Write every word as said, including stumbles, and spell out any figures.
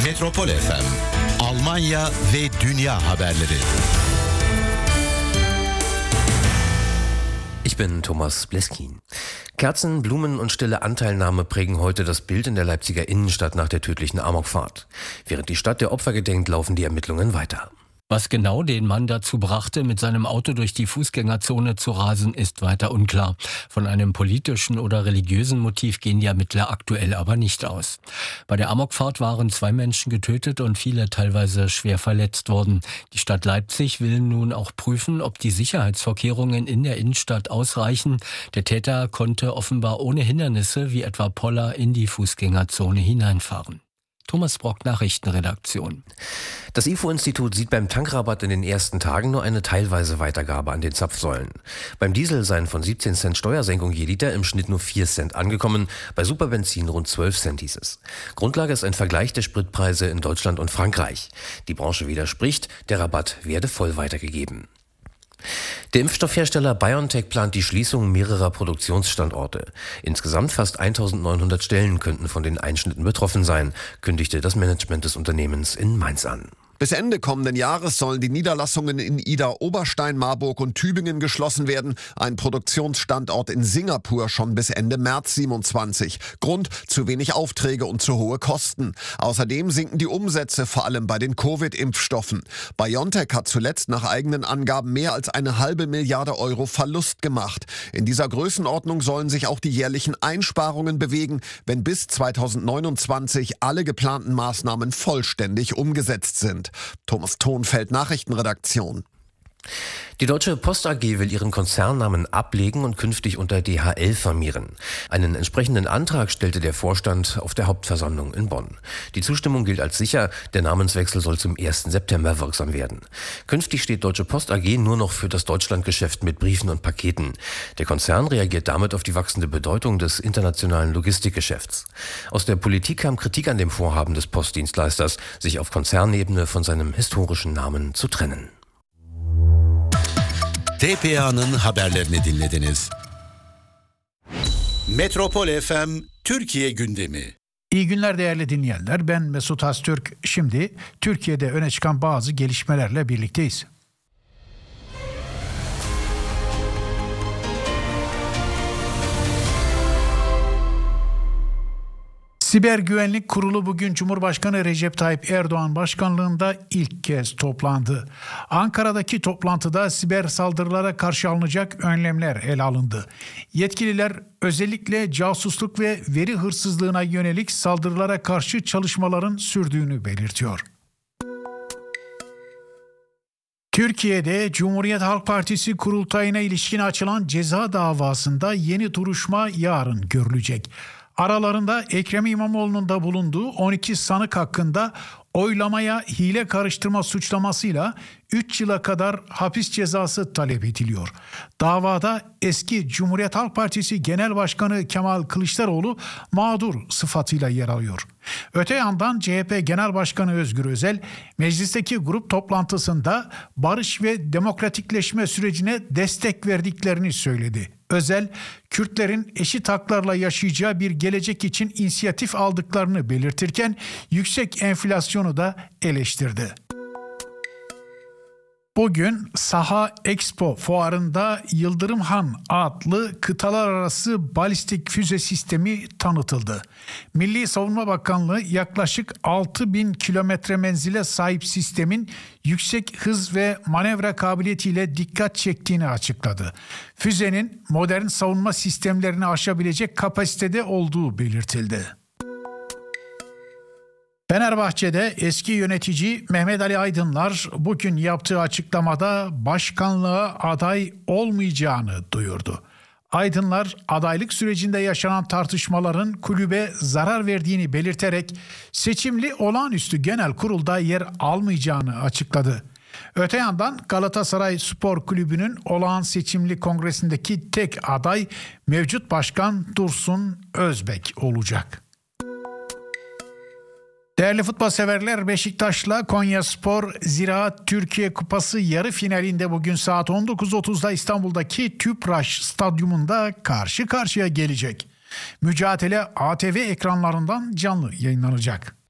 Metropol F M, Almanya ve Dünya haberleri. Ich bin Thomas Bleskin. Kerzen, Blumen und stille Anteilnahme prägen heute das Bild in der Leipziger Innenstadt nach der tödlichen Amokfahrt. Während die Stadt der Opfer gedenkt, laufen die Ermittlungen weiter. Was genau den Mann dazu brachte, mit seinem Auto durch die Fußgängerzone zu rasen, ist weiter unklar. Von einem politischen oder religiösen Motiv gehen die Ermittler aktuell aber nicht aus. Bei der Amokfahrt waren zwei Menschen getötet und viele teilweise schwer verletzt worden. Die Stadt Leipzig will nun auch prüfen, ob die Sicherheitsvorkehrungen in der Innenstadt ausreichen. Der Täter konnte offenbar ohne Hindernisse wie etwa Poller in die Fußgängerzone hineinfahren. Thomas Brock, Nachrichtenredaktion. Das I F O-Institut sieht beim Tankrabatt in den ersten Tagen nur eine teilweise Weitergabe an den Zapfsäulen. Beim Diesel seien von siebzehn Cent Steuersenkung je Liter im Schnitt nur vier Cent angekommen, bei Superbenzin rund zwölf Cent hieß es. Grundlage ist ein Vergleich der Spritpreise in Deutschland und Frankreich. Die Branche widerspricht, der Rabatt werde voll weitergegeben. Der Impfstoffhersteller BioNTech plant die Schließung mehrerer Produktionsstandorte. Insgesamt fast eintausendneunhundert Stellen könnten von den Einschnitten betroffen sein, kündigte das Management des Unternehmens in Mainz an. Bis Ende kommenden Jahres sollen die Niederlassungen in Ida, Oberstein, Marburg und Tübingen geschlossen werden. Ein Produktionsstandort in Singapur schon bis Ende März siebenundzwanzig. Grund: zu wenig Aufträge und zu hohe Kosten. Außerdem sinken die Umsätze, vor allem bei den Covid-Impfstoffen. BioNTech hat zuletzt nach eigenen Angaben mehr als eine halbe Milliarde Euro Verlust gemacht. In dieser Größenordnung sollen sich auch die jährlichen Einsparungen bewegen, wenn bis zweitausendneunundzwanzig alle geplanten Maßnahmen vollständig umgesetzt sind. Thomas Thonfeld, Nachrichtenredaktion. Die Deutsche Post A G will ihren Konzernnamen ablegen und künftig unter D H L firmieren. Einen entsprechenden Antrag stellte der Vorstand auf der Hauptversammlung in Bonn. Die Zustimmung gilt als sicher, der Namenswechsel soll zum ersten September wirksam werden. Künftig steht Deutsche Post A G nur noch für das Deutschlandgeschäft mit Briefen und Paketen. Der Konzern reagiert damit auf die wachsende Bedeutung des internationalen Logistikgeschäfts. Aus der Politik kam Kritik an dem Vorhaben des Postdienstleisters, sich auf Konzernebene von seinem historischen Namen zu trennen. T P A'nın haberlerini dinlediniz. Metropol F M Türkiye gündemi. İyi günler değerli dinleyenler. Ben Mesut Öztürk. Şimdi Türkiye'de öne çıkan bazı gelişmelerle birlikteyiz. Siber Güvenlik Kurulu bugün Cumhurbaşkanı Recep Tayyip Erdoğan başkanlığında ilk kez toplandı. Ankara'daki toplantıda siber saldırılara karşı alınacak önlemler ele alındı. Yetkililer özellikle casusluk ve veri hırsızlığına yönelik saldırılara karşı çalışmaların sürdüğünü belirtiyor. Türkiye'de Cumhuriyet Halk Partisi kurultayına ilişkin açılan ceza davasında yeni duruşma yarın görülecek. Aralarında Ekrem İmamoğlu'nun da bulunduğu on iki sanık hakkında oylamaya hile karıştırma suçlamasıyla üç yıla kadar hapis cezası talep ediliyor. Davada eski Cumhuriyet Halk Partisi Genel Başkanı Kemal Kılıçdaroğlu mağdur sıfatıyla yer alıyor. Öte yandan C H P Genel Başkanı Özgür Özel, meclisteki grup toplantısında barış ve demokratikleşme sürecine destek verdiklerini söyledi. Özel, Kürtlerin eşit haklarla yaşayacağı bir gelecek için inisiyatif aldıklarını belirtirken yüksek enflasyonu da eleştirdi. Bugün Saha Expo fuarında Yıldırım Han adlı kıtalar arası balistik füze sistemi tanıtıldı. Milli Savunma Bakanlığı yaklaşık altı bin kilometre menzile sahip sistemin yüksek hız ve manevra kabiliyetiyle dikkat çektiğini açıkladı. Füzenin modern savunma sistemlerini aşabilecek kapasitede olduğu belirtildi. Fenerbahçe'de eski yönetici Mehmet Ali Aydınlar bugün yaptığı açıklamada başkanlığa aday olmayacağını duyurdu. Aydınlar adaylık sürecinde yaşanan tartışmaların kulübe zarar verdiğini belirterek seçimli olağanüstü genel kurulda yer almayacağını açıkladı. Öte yandan Galatasaray Spor Kulübü'nün olağan seçimli kongresindeki tek aday mevcut başkan Dursun Özbek olacak. Değerli futbol severler, Beşiktaş'la Konyaspor Ziraat Türkiye Kupası yarı finalinde bugün saat on dokuz otuzda İstanbul'daki Tüpraş Stadyumunda karşı karşıya gelecek. Mücadele A T V ekranlarından canlı yayınlanacak.